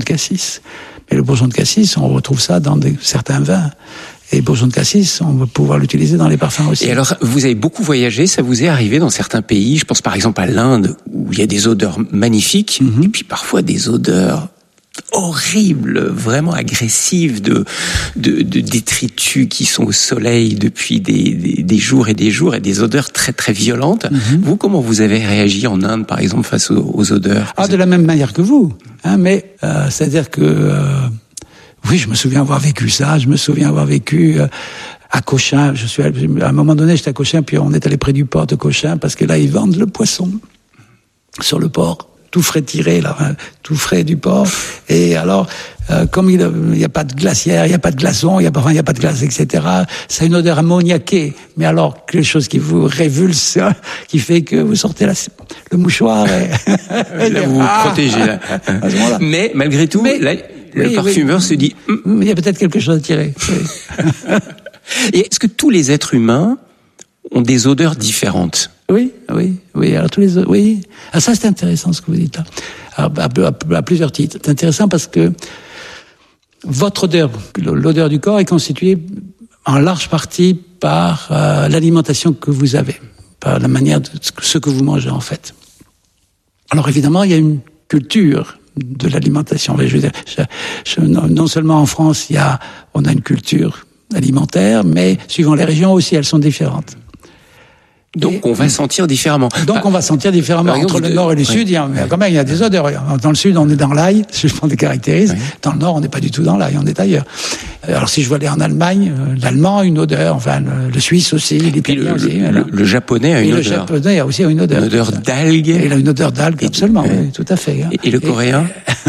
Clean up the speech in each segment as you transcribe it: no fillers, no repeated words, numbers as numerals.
cassis. Mais le bourgeon de cassis, on retrouve ça dans certains vins. Et bourgeon de cassis, on va pouvoir l'utiliser dans les parfums aussi. Et alors, vous avez beaucoup voyagé, ça vous est arrivé dans certains pays, je pense par exemple à l'Inde, où il y a des odeurs magnifiques, et puis parfois des odeurs horribles, vraiment agressives de détritus qui sont au soleil depuis des jours et des odeurs très très violentes. Vous, comment vous avez réagi en Inde, par exemple, face aux odeurs? De la même manière que vous, mais c'est-à-dire que oui, je me souviens avoir vécu ça. Je me souviens avoir vécu à Cochin. À un moment donné, j'étais à Cochin, puis on est allé près du port de Cochin parce que là, ils vendent le poisson sur le port. Tout frais tiré, là, tout frais du port. Et alors, comme il y a pas de glacière, il y a pas de glaçons, il y a pas de glace, etc. Ça a une odeur ammoniaquée. Mais alors, quelque chose qui vous révulse, qui fait que vous sortez le mouchoir et là, vous vous protégez, là. Mais, malgré tout, le parfumeur se dit, il y a peut-être quelque chose à tirer. Oui. Et est-ce que tous les êtres humains ont des odeurs différentes? Oui. Alors oui. Ah, ça c'est intéressant ce que vous dites là. Alors, à plusieurs titres. C'est intéressant parce que votre odeur, l'odeur du corps, est constituée en large partie par l'alimentation que vous avez, par la manière de ce que vous mangez en fait. Alors évidemment, il y a une culture de l'alimentation. Je veux dire, non seulement en France, on a une culture alimentaire, mais suivant les régions aussi, elles sont différentes. Donc on va sentir différemment. Donc on va sentir différemment. Entre le nord et le sud, il y a des odeurs. Dans le sud, on est dans l'ail, si je prends des caractéristiques. Oui. Dans le nord, on n'est pas du tout dans l'ail, on est ailleurs. Alors si je veux aller en Allemagne, l'allemand a une odeur, enfin le suisse aussi, l'italien aussi. Le japonais a une odeur. Le japonais a aussi une odeur. Une odeur d'algues. Il a une odeur d'algues, absolument, oui, tout à fait. Et le coréen?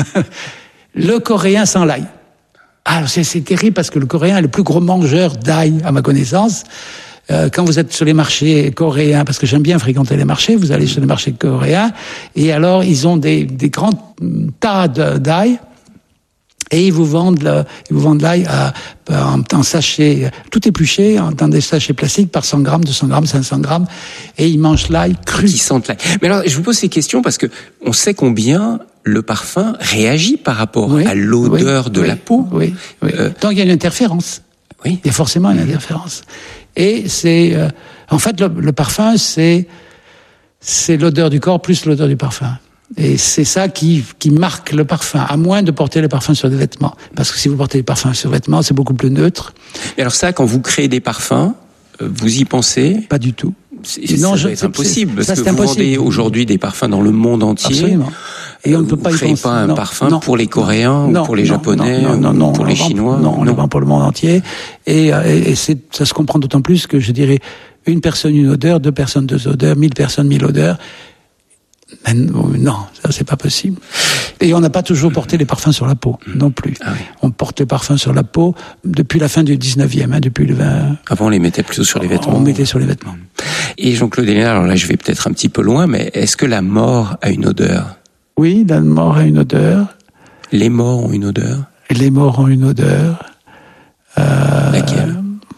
Le coréen sans l'ail. Alors c'est terrible parce que le coréen est le plus gros mangeur d'ail à ma connaissance. Quand vous êtes sur les marchés coréens, parce que j'aime bien fréquenter les marchés, vous allez sur les marchés coréens, et alors ils ont des grands tas d'ail, et ils vous vendent l'ail en sachet, tout épluché, dans des sachets plastiques par 100 grammes, 200 grammes, 500 grammes, et ils mangent l'ail cru. Ils sentent l'ail. Mais alors, je vous pose ces questions parce que on sait combien le parfum réagit par rapport à l'odeur de la peau. Oui. Donc il y a une interférence. Oui. Il y a forcément une interférence. Et c'est, en fait, le parfum, c'est l'odeur du corps plus l'odeur du parfum. Et c'est ça qui marque le parfum, à moins de porter le parfum sur des vêtements. Parce que si vous portez des parfums sur vêtements, c'est beaucoup plus neutre. Et alors ça, quand vous créez des parfums, vous y pensez? Pas du tout. Non, c'est impossible, parce que vous vendez aujourd'hui des parfums dans le monde entier. Absolument. Et on ne peut pas y penser. Vous ne créez pas un parfum pour les Coréens, ou pour les Japonais, ou pour les Chinois? Non, on le vend pour le monde entier. Et ça se comprend d'autant plus que, je dirais, une personne, une odeur, 2 personnes, 2 odeurs, 1000 personnes, 1000 odeurs. Mais non, ça c'est pas possible. Et on n'a pas toujours porté les parfums sur la peau, non plus. Ah oui. On porte les parfums sur la peau depuis la fin du 19e, depuis le 20... Avant, on les mettait plutôt sur les vêtements. On mettait sur les vêtements. Et Jean-Claude Hélinéa, alors là, je vais peut-être un petit peu loin, mais est-ce que la mort a une odeur? Oui, la mort a une odeur. Les morts ont une odeur? Les morts ont une odeur. Laquelle?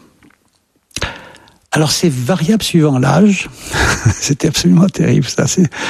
Alors, c'est variable suivant l'âge. C'était absolument terrible, ça.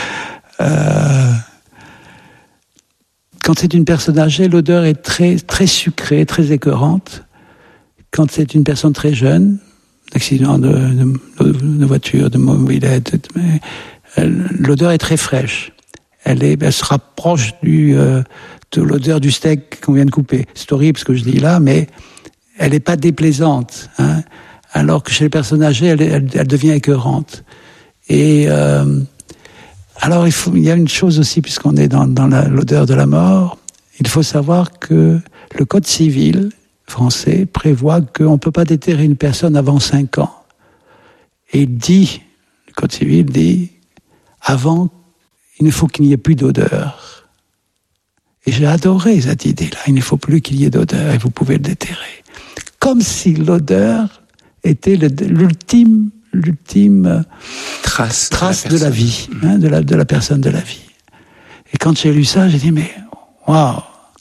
Quand c'est une personne âgée, l'odeur est très, très sucrée, très écœurante. Quand c'est une personne très jeune, accident de voiture, de mobilette, l'odeur est très fraîche. Elle se rapproche de l'odeur du steak qu'on vient de couper. C'est horrible ce que je dis là, mais elle n'est pas déplaisante, hein. Alors que chez les personnes âgées, elle devient écœurante. Et alors il y a une chose aussi, puisqu'on est dans l'odeur de la mort, il faut savoir que le Code civil français prévoit qu'on ne peut pas déterrer une personne avant 5 ans. Et le Code civil dit, avant, il ne faut qu'il n'y ait plus d'odeur. Et j'ai adoré cette idée-là, il ne faut plus qu'il y ait d'odeur et vous pouvez le déterrer. Comme si l'odeur était l'ultime trace de la vie, hein, de la personne de la vie. Et quand j'ai lu ça, j'ai dit, mais, waouh!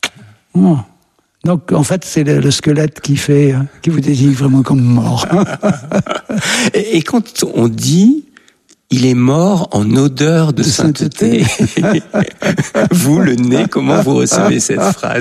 Donc, en fait, c'est le squelette qui vous désigne vraiment comme mort. Et quand on dit, il est mort en odeur de sainteté, vous, le nez, comment vous recevez cette phrase?